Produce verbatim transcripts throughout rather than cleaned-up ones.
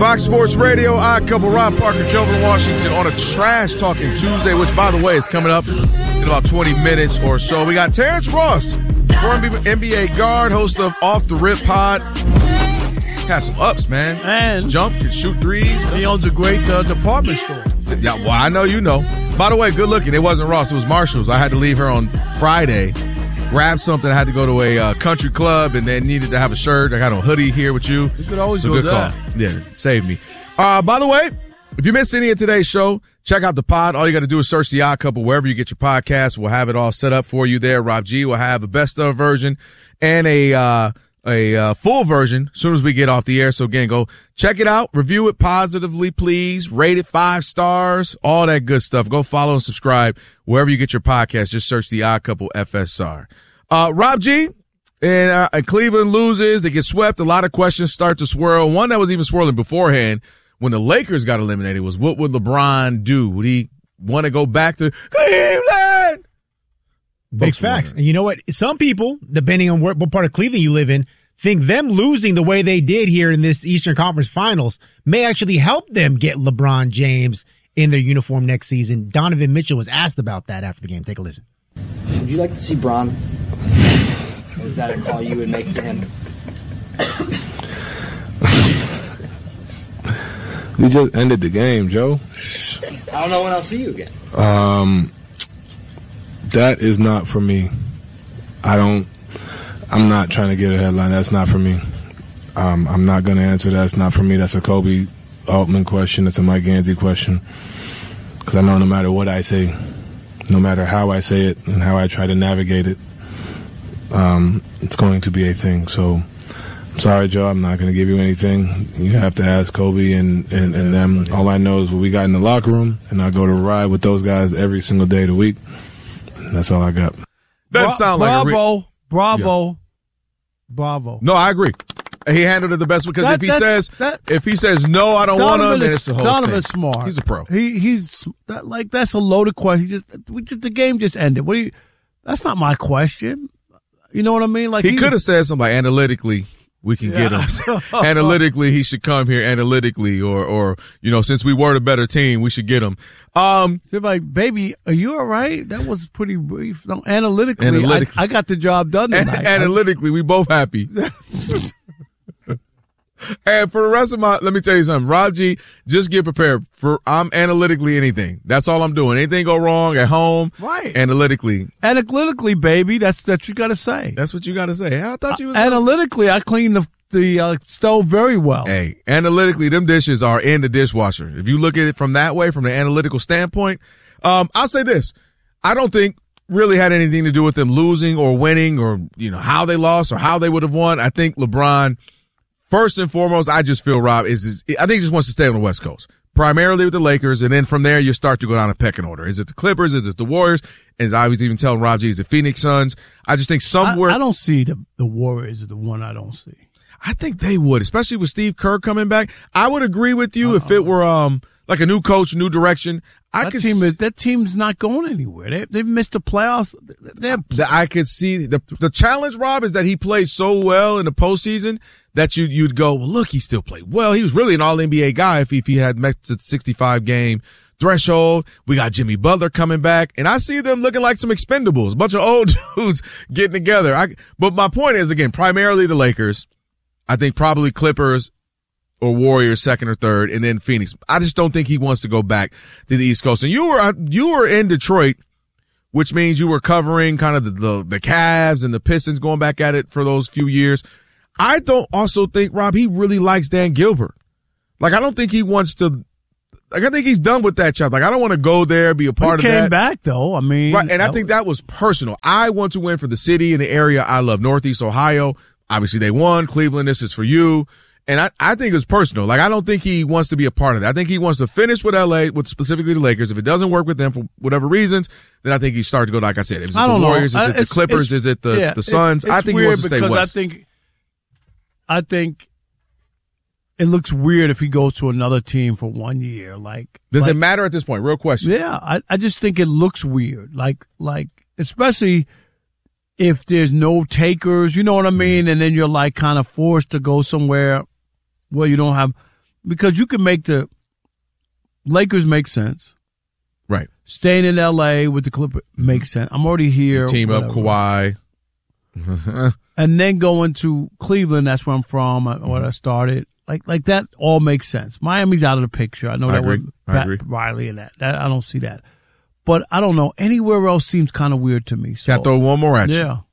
Fox Sports Radio, Odd Couple, Rob Parker, Kelvin Washington on a Trash Talking Tuesday, which, by the way, is coming up in about twenty minutes or so. We got Terrence Ross, former N B A guard, host of Off the Rip Pod. Has some ups, man. And jump, can shoot threes. He owns a great uh, department store. Yeah, well, I know you know. By the way, good looking. It wasn't Ross, it was Marshall's. I had to leave her on Friday. Grab something. I had to go to a uh, country club and then needed to have a shirt. I got a hoodie here with you. You could always do good that. Call. Yeah, save me. Uh, by the way, if you missed any of today's show, check out the pod. All you got to do is search The Odd Couple wherever you get your podcasts. We'll have it all set up for you there. Rob G will have a best of version and a uh, a uh, full version as soon as we get off the air. So again, go check it out, review it positively, please. Rate it five stars, all that good stuff. Go follow and subscribe wherever you get your podcast. Just search The Odd Couple F S R. Uh, Rob G, and, uh, and Cleveland loses. They get swept. A lot of questions start to swirl. One that was even swirling beforehand when the Lakers got eliminated was, what would LeBron do? Would he want to go back to Cleveland? Big facts. And you know what? Some people, depending on where, what part of Cleveland you live in, think them losing the way they did here in this Eastern Conference Finals may actually help them get LeBron James in their uniform next season. Donovan Mitchell was asked about that after the game. Take a listen. Would you like to see Bron? Is that a call you would make to him? We just ended the game, Joe. I don't know when I'll see you again. Um, that is not for me. I don't. I'm not trying to get a headline. That's not for me. Um, I'm not going to answer that. That's not for me. That's a Kobe Altman question. That's a Mike Gansey question. Because I know no matter what I say, no matter how I say it and how I try to navigate it, um, it's going to be a thing. So, I'm sorry, Joe. I'm not going to give you anything. You have to ask Kobe and, and, and them. All I know is what we got in the locker room, and I go to ride with those guys every single day of the week. That's all I got. Doesn't Bra- sound like bravo, a re- bravo, yeah. bravo. No, I agree. He handled it the best because That- if he says that- if he says no, I don't want Donovan him, then is, it's the whole Donovan's thing. smart. He's a pro. He he's that, like that's a loaded question. He just we just the game just ended. What do you? That's not my question. You know what I mean? Like He could have said something like, analytically, we can get him. Analytically, he should come here analytically, or, or, you know, since we were the better team, we should get him. Um, They're like, baby, are you all right? That was pretty brief. No, analytically, Analytically. I, I got the job done tonight. analytically, we both happy. And for the rest of my, let me tell you something, Rob G, just get prepared for, I'm analytically anything. That's all I'm doing. Anything go wrong at home, Right. analytically. Analytically, baby, that's that you got to say. That's what you got to say. I thought you was. Analytically, I clean the the uh, stove very well. Hey, analytically, them dishes are in the dishwasher. If you look at it from that way, from the analytical standpoint, um, I'll say this. I don't think really had anything to do with them losing or winning or, you know, how they lost or how they would have won. I think LeBron, first and foremost, I just feel, Rob, is, is I think he just wants to stay on the West Coast, primarily with the Lakers. And then from there, you start to go down a pecking order. Is it the Clippers? Is it the Warriors? And I was even telling Rob G, is it Phoenix Suns? I just think somewhere. I, I don't see the, the Warriors are the one I don't see. I think they would, especially with Steve Kerr coming back. I would agree with you Uh-oh. if it were um like a new coach, new direction. I that could team is, that team's not going anywhere. They they've missed the playoffs. They're, I could see the the challenge, Rob, is that he played so well in the postseason that you you'd go, well, look, he still played well. He was really an All N B A guy if he, if he had met the sixty-five game threshold. We got Jimmy Butler coming back, and I see them looking like some expendables, a bunch of old dudes getting together. I but my point is, again, primarily the Lakers. I think probably Clippers or Warriors second or third, and then Phoenix. I just don't think he wants to go back to the East Coast. And you were you were in Detroit, which means you were covering kind of the, the, the Cavs and the Pistons going back at it for those few years. I don't also think, Rob, he really likes Dan Gilbert. Like, I don't think he wants to – like, I think he's done with that job. Like, I don't want to go there, be a part he of that. He came back, though. I mean – Right, and I think was- that was personal. I want to win for the city and the area I love, Northeast Ohio. Obviously, they won. Cleveland, this is for you. And I, I think it's personal. Like, I don't think he wants to be a part of that. I think he wants to finish with L A, with specifically the Lakers. If it doesn't work with them for whatever reasons, then I think he starts to go, like I said, is it I the don't Warriors, know. is it the It's, Clippers, it's, is it the, yeah, the Suns? It's, it's I think weird he wants to stay because west. I think, I think it looks weird if he goes to another team for one year. Like, Does like, it matter at this point? Real question. Yeah, I, I just think it looks weird. Like, like, especially if there's no takers, you know what I mean? And then you're like kind of forced to go somewhere where you don't have because you can make the Lakers make sense. Right. Staying in L A with the Clippers makes sense. I'm already here. Team whatever. up Kawhi. And then going to Cleveland, that's where I'm from, where I started. Like like that all makes sense. Miami's out of the picture. I know I that agree. with I Pat agree. Riley and that. that. I don't see that. But I don't know. Anywhere else seems kind of weird to me. So, Got to throw one more at you. yeah.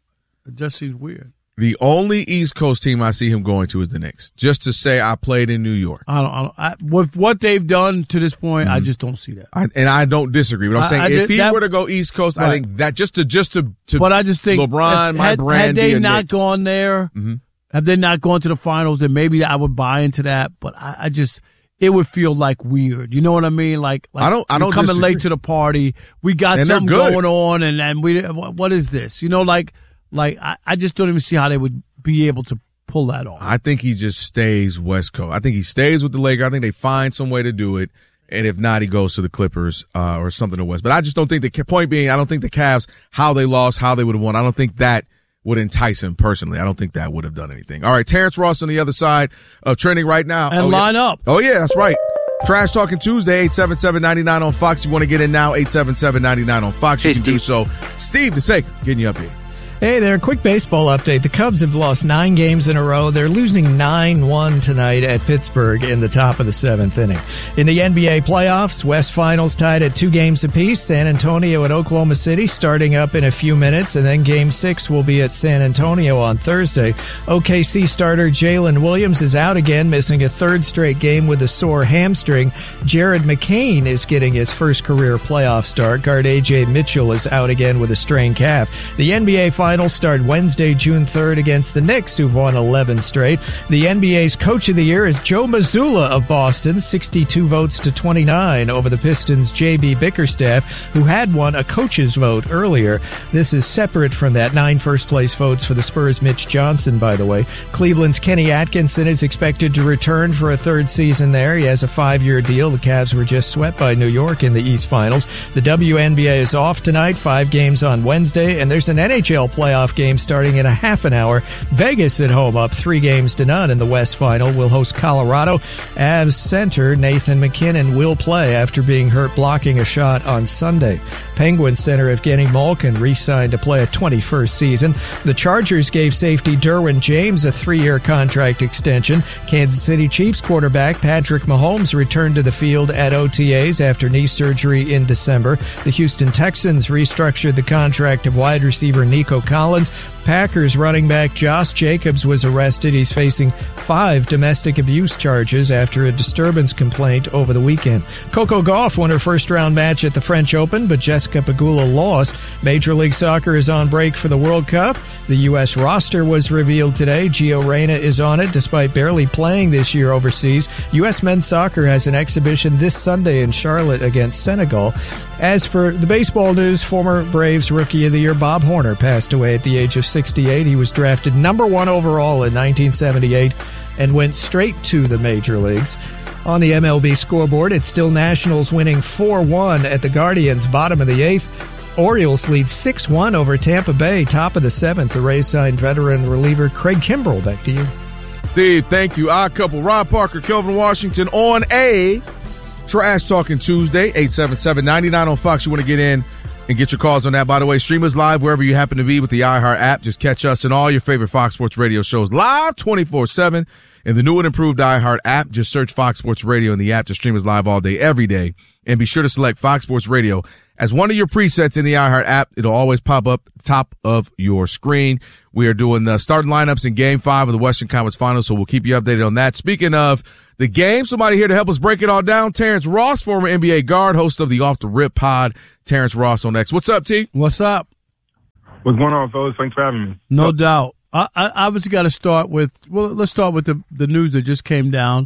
It just seems weird. The only East Coast team I see him going to is the Knicks. Just to say I played in New York. I don't. I don't I, with what they've done to this point, Mm-hmm. I just don't see that. I, and I don't disagree, but I'm I- saying I if did- he that- were to go East Coast, I Right. think that just to just to, to But I just think LeBron, if- my had, brand, had they be a not Knick. gone there, Mm-hmm. had they not gone to the finals, then maybe I would buy into that. But I, I just, it would feel like weird. You know what I mean? Like, like I don't- I you're don't coming disagree. late to the party. We got And they're something good. going on, and and we, what what is this? You know, like like I, I just don't even see how they would be able to pull that off. I think he just stays West Coast. I think he stays with the Lakers. I think they find some way to do it. And if not, he goes to the Clippers uh, or something to West. But I just don't think the point being, I don't think the Cavs, how they lost, how they would have won, I don't think that would entice him personally. I don't think that would have done anything. All right, Terrence Ross on the other side of trending right now. And oh, line yeah. up. Oh, yeah, that's right. Trash Talking Tuesday, eight seven seven, nine nine on Fox. You want to get in now, eight seven seven, nine nine on Fox. You Hey, can Steve. do so. Steve DeSaker, getting you up here. Hey there, quick baseball update. The Cubs have lost nine games in a row. They're losing nine one tonight at Pittsburgh in the top of the seventh inning. In the N B A playoffs, West Finals tied at two games apiece. San Antonio at Oklahoma City starting up in a few minutes, and then Game six will be at San Antonio on Thursday. O K C starter Jalen Williams is out again, missing a third straight game with a sore hamstring. Jared McCain is getting his first career playoff start. Guard A J Mitchell is out again with a strained calf. The N B A Finals start Wednesday, June third against the Knicks, who've won eleven straight. The N B A's Coach of the Year is Joe Mazzulla of Boston, sixty-two votes to twenty-nine over the Pistons' J B Bickerstaff, who had won a coach's vote earlier. This is separate from that nine first-place votes for the Spurs' Mitch Johnson, by the way. Cleveland's Kenny Atkinson is expected to return for a third season there. He has a five-year deal. The Cavs were just swept by New York in the East Finals. The W N B A is off tonight, five games on Wednesday, and there's an N H L playoff game starting in a half an hour. Vegas at home up three games to none in the West Final will host Colorado. Avs center Nathan McKinnon will play after being hurt blocking a shot on Sunday. Penguins center Evgeny Malkin re-signed to play a twenty-first season. The Chargers gave safety Derwin James a three-year contract extension. Kansas City Chiefs quarterback Patrick Mahomes returned to the field at O T As after knee surgery in December. The Houston Texans restructured the contract of wide receiver Nico Collins. Packers running back Josh Jacobs was arrested. He's facing five domestic abuse charges after a disturbance complaint over the weekend. Coco Gauff won her first round match at the French Open, but Jessica Pegula lost. Major League Soccer is on break for the World Cup. The U S roster was revealed today. Gio Reyna is on it despite barely playing this year overseas. U S men's soccer has an exhibition this Sunday in Charlotte against Senegal. As for the baseball news, former Braves Rookie of the Year Bob Horner passed away at the age of sixty-eight. He was drafted number one overall in nineteen seventy-eight and went straight to the major leagues. On the M L B scoreboard, it's still Nationals winning four one at the Guardians, bottom of the eighth. Orioles lead six one over Tampa Bay, top of the seventh. The Rays signed veteran reliever Craig Kimbrell. Back to you. Steve, thank you. Odd couple, Rob Parker, Kelvin Washington on a Trash Talking Tuesday, eight seven seven, nine nine on Fox. You want to get in and get your calls on that. By the way, stream us live wherever you happen to be with the iHeart app. Just catch us and all your favorite Fox Sports Radio shows live twenty-four seven in the new and improved iHeart app. Just search Fox Sports Radio in the app to stream us live all day, every day. And be sure to select Fox Sports Radio as one of your presets in the iHeart app. It'll always pop up top of your screen. We are doing the starting lineups in Game five of the Western Conference Finals, so we'll keep you updated on that. Speaking of the game, somebody here to help us break it all down. Terrence Ross, former N B A guard, host of the Off the Rip pod. Terrence Ross on X. What's up, T? What's up? What's going on, fellas? Thanks for having me. No doubt. I, I obviously got to start with, well, let's start with the, the news that just came down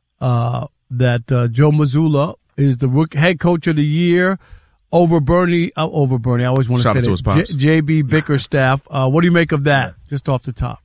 uh, that uh, Joe Mazzulla is the rook, head coach of the year over Bernie, uh, over Bernie. I always want to Shout say out to his that. pops. J- J B Bickerstaff. Uh, what do you make of that, just off the top?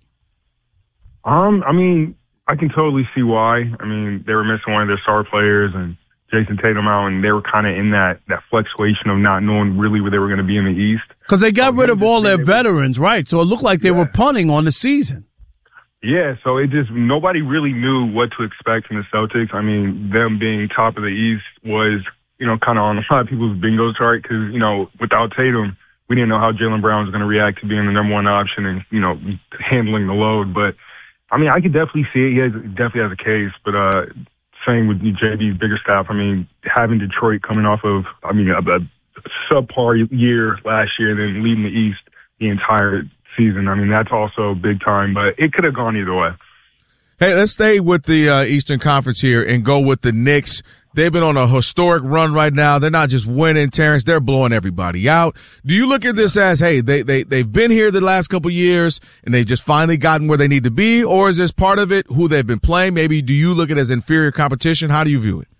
Um, I mean, I can totally see why. I mean, they were missing one of their star players and Jason Tatum out, and they were kind of in that, that fluctuation of not knowing really where they were going to be in the East. Because they got So rid they of just all their made it- veterans, right? So it looked like they Yeah. were punting on the season. Yeah, so it just, nobody really knew what to expect from the Celtics. I mean, them being top of the East was, you know, kind of on a lot of people's bingo chart because, you know, without Tatum, we didn't know how Jaylen Brown was going to react to being the number one option and, you know, handling the load. But, I mean, I could definitely see it. He has, definitely has a case. But uh, same with J B's bigger staff. I mean, having Detroit coming off of, I mean, a, a subpar year last year and then leading the East the entire season. I mean, that's also big time, but it could have gone either way. Hey, let's stay with the uh, Eastern Conference here and go with the Knicks. They've been on a historic run right now. They're not just winning, Terrence. They're blowing everybody out. Do you look at this as, hey, they, they, they've been here the last couple years and they just finally gotten where they need to be? Or is this part of it, who they've been playing? Maybe do you look at it as inferior competition? How do you view it?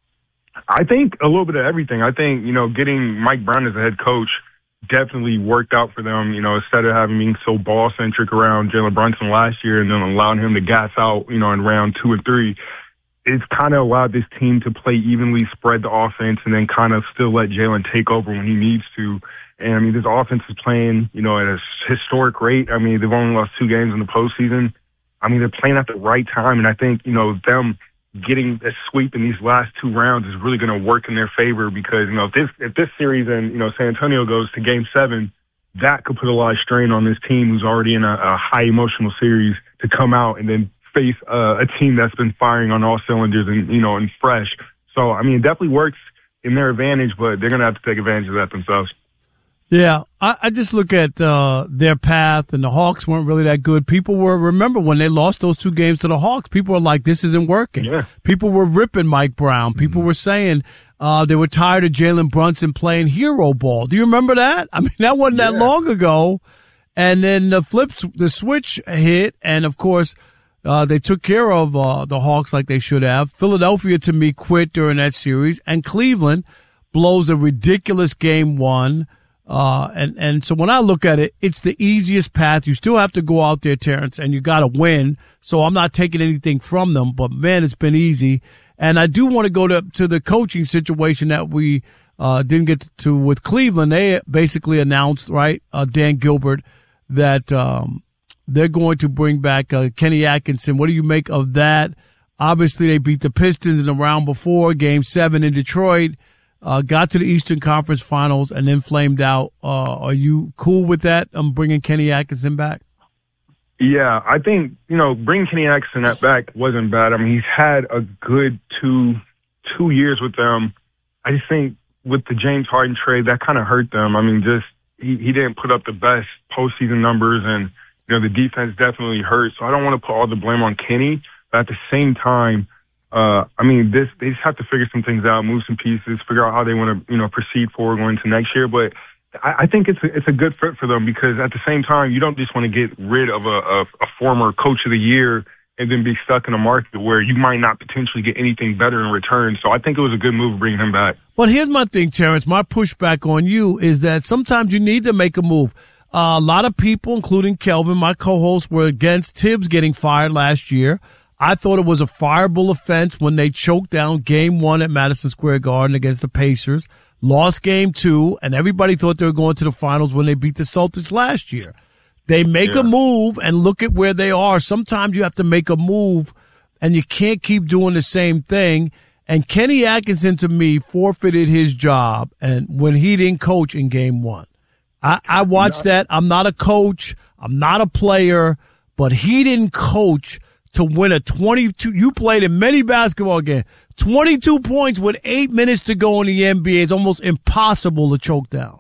I think a little bit of everything. I think, you know, getting Mike Brown as a head coach definitely worked out for them, you know, instead of having being so ball-centric around Jalen Brunson last year and then allowing him to gas out, you know, in round two and three. It's kind of allowed this team to play evenly, spread the offense, and then kind of still let Jalen take over when he needs to. And, I mean, this offense is playing, you know, at a historic rate. I mean, they've only lost two games in the postseason. I mean, they're playing at the right time, and I think, you know, them getting a sweep in these last two rounds is really going to work in their favor because, you know, if this, if this series and, you know, San Antonio goes to game seven, that could put a lot of strain on this team who's already in a, a high emotional series to come out and then face uh, a team that's been firing on all cylinders and, you know, and fresh. So, I mean, it definitely works in their advantage, but they're going to have to take advantage of that themselves. Yeah, I, I just look at uh, their path, and the Hawks weren't really that good. People were, remember when they lost those two games to the Hawks, people were like, this isn't working. Yeah. People were ripping Mike Brown. People mm-hmm. were saying uh, they were tired of Jalen Brunson playing hero ball. Do you remember that? I mean, that wasn't yeah. that long ago. And then the flips, the switch hit, and of course, uh, they took care of uh, the Hawks like they should have. Philadelphia, to me, quit during that series, and Cleveland blows a ridiculous game one. Uh, and, and so when I look at it, it's the easiest path. You still have to go out there, Terrence, and you got to win. So I'm not taking anything from them, but man, it's been easy. And I do want to go to, to the coaching situation that we, uh, didn't get to with Cleveland. They basically announced, right, uh, Dan Gilbert, that, um, they're going to bring back, uh, Kenny Atkinson. What do you make of that? Obviously, they beat the Pistons in the round before, game seven in Detroit. Uh, got to the Eastern Conference Finals and then flamed out. Uh, are you cool with that? I'm um, bringing Kenny Atkinson back. Yeah, I think, you know, bringing Kenny Atkinson back wasn't bad. I mean, he's had a good two two years with them. I just think with the James Harden trade, that kind of hurt them. I mean, just he, he didn't put up the best postseason numbers, and, you know, the defense definitely hurt. So I don't want to put all the blame on Kenny, but at the same time, Uh, I mean, this, they just have to figure some things out, move some pieces, figure out how they want to, you know, proceed forward going into next year. But I, I think it's a, it's a good fit for them because at the same time, you don't just want to get rid of a, a, a former coach of the year and then be stuck in a market where you might not potentially get anything better in return. So I think it was a good move bringing him back. But here's my thing, Terrence. My pushback on you is that sometimes you need to make a move. Uh, a lot of people, including Kelvin, my co-host, were against Tibbs getting fired last year. I thought it was a fireable offense when they choked down game one at Madison Square Garden against the Pacers, lost game two, and everybody thought they were going to the finals when they beat the Celtics last year. They make yeah. a move and look at where they are. Sometimes you have to make a move, and you can't keep doing the same thing. And Kenny Atkinson, to me, forfeited his job and when he didn't coach in game one. I, I watched no. that. I'm not a coach. I'm not a player, but he didn't coach to win a twenty-two. You played in many basketball games. twenty-two points with eight minutes to go in the N B A. It's almost impossible to choke down.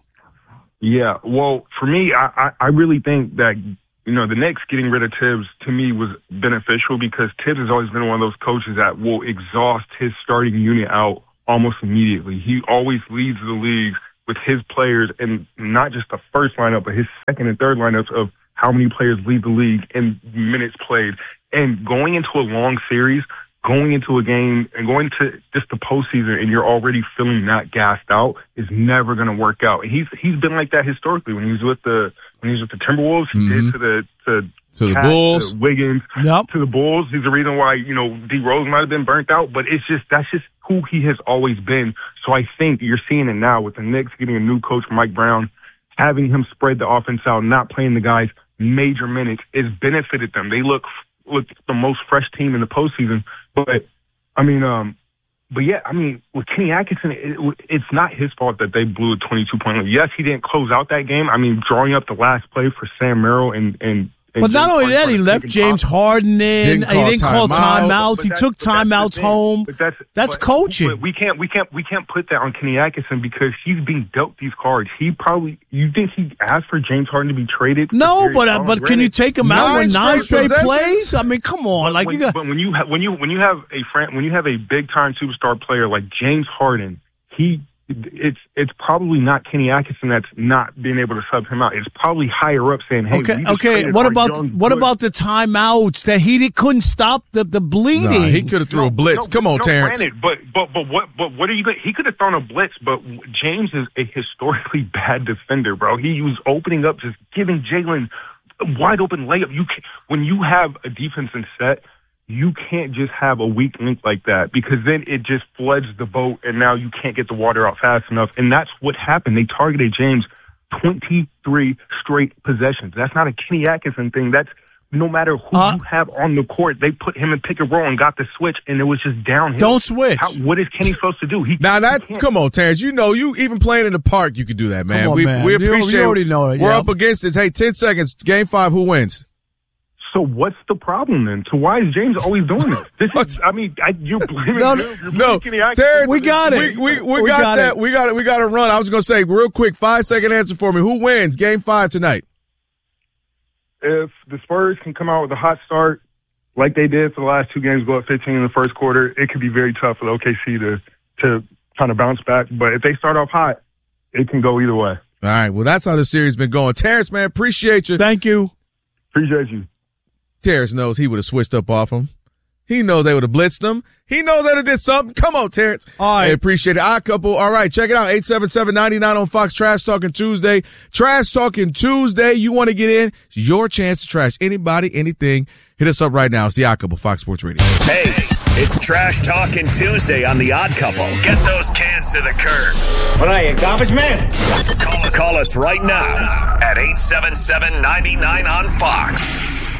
Yeah, well, for me, I, I, I really think that, you know, the Knicks getting rid of Tibbs, to me, was beneficial because Tibbs has always been one of those coaches that will exhaust his starting unit out almost immediately. He always leads the league with his players, and not just the first lineup, but his second and third lineups of how many players lead the league in minutes played. And going into a long series, going into a game and going to just the postseason and you're already feeling not gassed out is never going to work out. And he's, he's been like that historically when he was with the, when he was with the Timberwolves, he mm-hmm. did to the, to, to the Cat, Bulls, to Wiggins, yep. to the Bulls. He's the reason why, you know, D Rose might have been burnt out, but it's just, that's just who he has always been. So I think you're seeing it now with the Knicks getting a new coach, Mike Brown, having him spread the offense out, not playing the guys major minutes. It's benefited them. They look looked the most fresh team in the postseason. But I mean, um, but yeah, I mean, with Kenny Atkinson, it, it's not his fault that they blew a twenty-two point lead. Yes, he didn't close out that game. I mean, drawing up the last play for Sam Merrill and and. But not only that, he left James Harden in. Didn't he didn't call timeouts. But He that's- took but that's the timeouts thing. home. But that's That's but- coaching. But we can't, we can't, we can't put that on Kenny Atkinson because he's being dealt these cards. He probably, you think he asked for James Harden to be traded? No, Darius but uh, Garland? but can you Granted, take him out Nine with nine straight straight possessions? plays? I mean, come on, like when, you got. but when you ha- when you when you have a friend, when you have a big time superstar player like James Harden, he it's it's probably not Kenny Atkinson that's not being able to sub him out. It's probably higher up saying, "Hey, Okay, we just okay. traded What our about young, what good-" about the timeouts that he did, couldn't stop the the bleeding? Nah, he could have threw a blitz. No, Come on, no, Terrence. Granted, but but but what but what are you? Gonna, he could have thrown a blitz, but James is a historically bad defender, bro. He was opening up, just giving Jalen a wide open layup. You can, when you have a defense in set, you can't just have a weak link like that because then it just floods the boat, and now you can't get the water out fast enough. And that's what happened. They targeted James twenty-three straight possessions. That's not a Kenny Atkinson thing. That's no matter who Uh, you have on the court, they put him in pick and roll and got the switch, and it was just downhill. Don't switch. How, what is Kenny supposed to do? He Now he that can't. come on, Terrence. You know, you even playing in the park, you could do that, man. Come on, we man. we You- you appreciate. already know it, We're yeah. up against this. Hey, ten seconds. Game five. Who wins? So what's the problem then? So why is James always doing this? This is, I mean, I, you're blaming No, him. You're blaming No, Kenny Atkinson. Terrence, We got it. We, we, we, We got, got that. it. We got it. We got to run. I was gonna say real quick, five second answer for me. Who wins Game Five tonight? If the Spurs can come out with a hot start, like they did for the last two games, go up fifteen in the first quarter, it could be very tough for the O K C to to kind of bounce back. But if they start off hot, it can go either way. All right. Well, that's how the series been going. Terrence, man, appreciate you. Thank you. Appreciate you. Terrence knows he would have switched up off him. He knows they would have blitzed him. He knows they would have did something. Come on, Terrence. All right. I appreciate it. Odd couple. All right. Check it out. eight seven seven, nine nine on Fox. Trash Talking Tuesday. Trash Talking Tuesday. You want to get in? It's your chance to trash anybody, anything. Hit us up right now. It's the Odd Couple, Fox Sports Radio. Hey, it's Trash Talking Tuesday on The Odd Couple. Get those cans to the curb. What are you, garbage man? Call us, call us right now at eight seven seven, nine nine on Fox.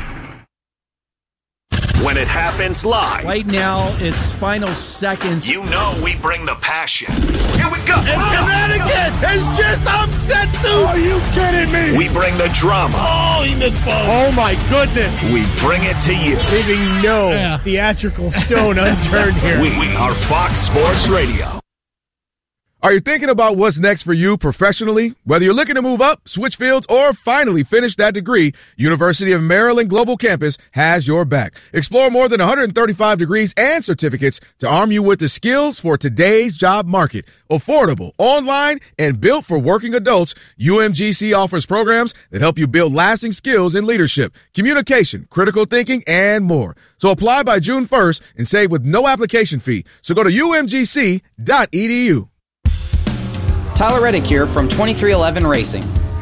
When it happens live, Right now, it's final seconds. you know we bring the passion. Here we go. Connecticut is just upset, dude. Are you kidding me? We bring the drama. Oh, he missed ball. Oh, my goodness. We bring it to you. Leaving no Yeah. theatrical stone unturned here. We are Fox Sports Radio. Are you thinking about what's next for you professionally? Whether you're looking to move up, switch fields, or finally finish that degree, University of Maryland Global Campus has your back. Explore more than one hundred thirty-five degrees and certificates to arm you with the skills for today's job market. Affordable, online, and built for working adults, U M G C offers programs that help you build lasting skills in leadership, communication, critical thinking, and more. So apply by June first and save with no application fee. So go to U M G C dot E D U. Tyler Reddick here from twenty-three eleven Racing.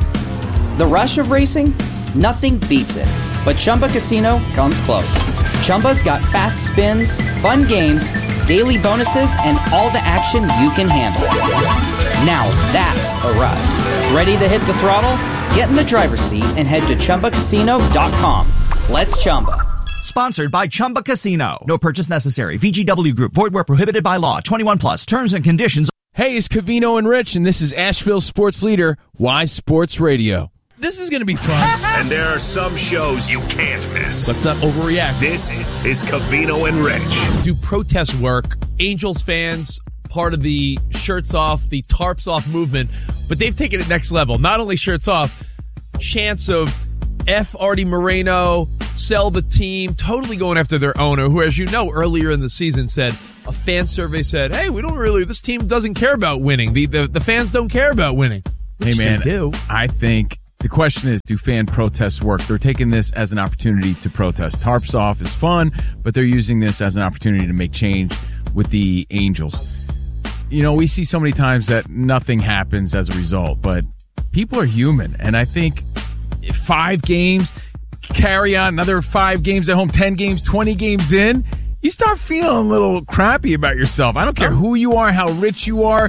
The rush of racing? Nothing beats it. But Chumba Casino comes close. Chumba's got fast spins, fun games, daily bonuses, and all the action you can handle. Now that's a ride. Ready to hit the throttle? Get in the driver's seat and head to Chumba Casino dot com. Let's Chumba. Sponsored by Chumba Casino. No purchase necessary. V G W Group. Void where prohibited by law. twenty-one plus. Terms and conditions. Hey, it's Covino and Rich, and this is Asheville's sports leader, Y Sports Radio. This is going to be fun. And there are some shows you can't miss. Let's not overreact. This is Covino and Rich. Do protest work. Angels fans, part of the shirts off, the tarps off movement, but they've taken it next level. Not only shirts off, chants of F. Artie Moreno, sell the team, totally going after their owner, who, as you know, earlier in the season said, a fan survey said, hey, we don't really, this team doesn't care about winning. The the, the fans don't care about winning. Hey, man, they do. I think the question is, do fan protests work? They're taking this as an opportunity to protest. Tarps off is fun, but they're using this as an opportunity to make change with the Angels. You know, we see so many times that nothing happens as a result, but people are human. And I think five games, carry on another five games at home, ten games, twenty games in, you start feeling a little crappy about yourself. I don't care who you are, how rich you are.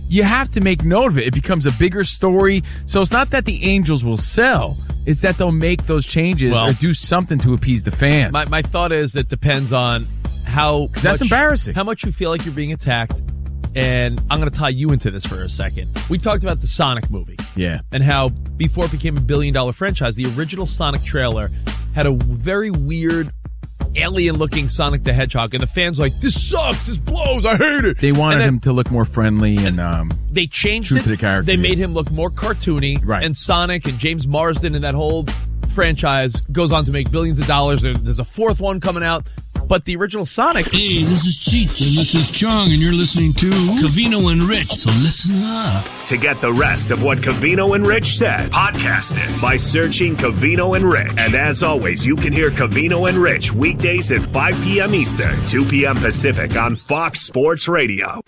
you have to make note of it. It becomes a bigger story. So it's not that the Angels will sell. It's that they'll make those changes Well, or do something to appease the fans. My, my thought is that depends on how much, that's embarrassing. How much you feel like you're being attacked. And I'm going to tie you into this for a second. We talked about the Sonic movie. Yeah. And how before it became a billion dollar franchise, the original Sonic trailer had a very weird alien looking Sonic the Hedgehog. And the fans were like, this sucks. This blows. I hate it. They wanted and then him to look more friendly and um, they changed true it. to the character. They yeah. made him look more cartoony. Right. And Sonic and James Marsden and that whole franchise goes on to make billions of dollars. There- There's a fourth one coming out. But the original Sonic... Hey, this is Cheech, and this is Chong, and you're listening to Covino and Rich, so listen up. To get the rest of what Covino and Rich said, podcast it by searching Covino and Rich. And as always, you can hear Covino and Rich weekdays at five p.m. Eastern, two p.m. Pacific on Fox Sports Radio.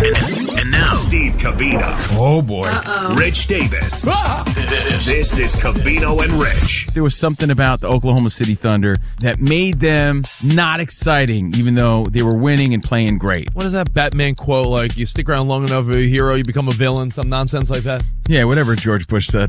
And now, Steve Covino. Oh, boy. Uh-oh. Rich Davis. This, this is Covino and Rich. There was something about the Oklahoma City Thunder that made them not exciting, even though they were winning and playing great. What is that Batman quote? Like, you stick around long enough, a hero, you become a villain, some nonsense like that? Yeah, whatever George Bush said.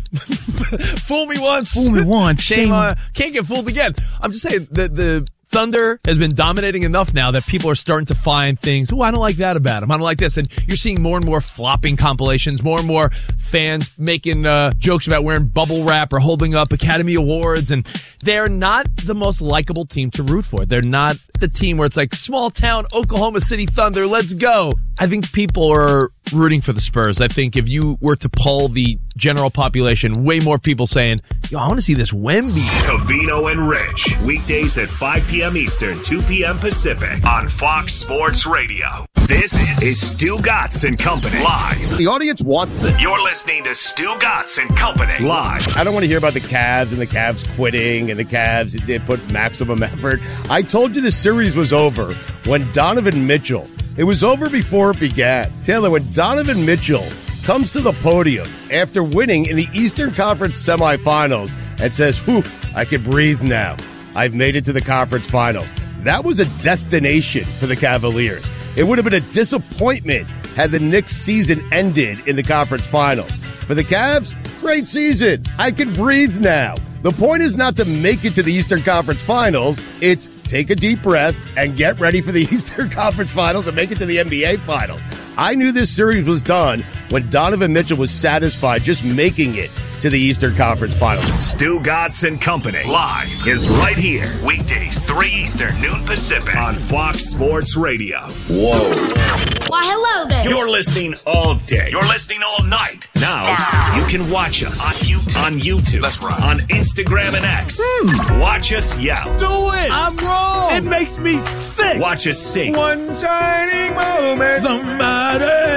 Fool me once. Fool me once. Shame Shame. on. Can't get fooled again. I'm just saying that the Thunder has been dominating enough now that people are starting to find things. Oh, I don't like that about him. I don't like this. And you're seeing more and more flopping compilations, more and more fans making uh, jokes about wearing bubble wrap or holding up Academy Awards. And they're not the most likable team to root for. They're not the team where it's like, small town Oklahoma City Thunder, let's go. I think people are rooting for the Spurs. I think if you were to poll the general population, way more people saying, yo, I want to see this Wemby. Covino and Rich. Weekdays at five p.m. Eastern, two p.m. Pacific on Fox Sports Radio. This is Stu Gatz and Company live. The audience wants this. You're listening to Stu Gatz and Company live. I don't want to hear about the Cavs and the Cavs quitting and the Cavs they put maximum effort. I told you the series was over when Donovan Mitchell. It was over before it began. Taylor, when Donovan Mitchell comes to the podium after winning in the Eastern Conference semifinals and says, whew, I can breathe now. I've made it to the conference finals. That was a destination for the Cavaliers. It would have been a disappointment had the Knicks season ended in the conference finals. For the Cavs, great season. I can breathe now. The point is not to make it to the Eastern Conference Finals. It's take a deep breath and get ready for the Eastern Conference Finals and make it to the N B A Finals. I knew this series was done when Donovan Mitchell was satisfied just making it to the Eastern Conference Finals. Stu Gatz and Company live is right here. Weekdays, three Eastern, noon Pacific on Fox Sports Radio. Whoa. Why, hello there. You're listening all day. You're listening all night. Now, you can watch us on YouTube. On YouTube. That's right. On Instagram and X. Hmm. Watch us yell. Do it. I'm wrong. It makes me sick. Watch us sing. One shining moment. Somebody.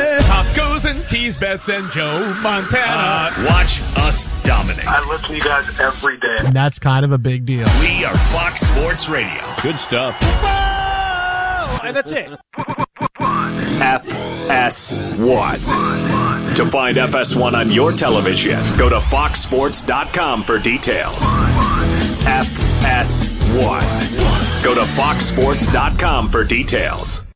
Tacos and teas, bets and Joe Montana. Uh, watch us dominate. I listen to you guys every day. And that's kind of a big deal. We are Fox Sports Radio. Good stuff. And that's it. F S one. To find F S one on your television, go to fox sports dot com for details. F S one. Go to fox sports dot com for details.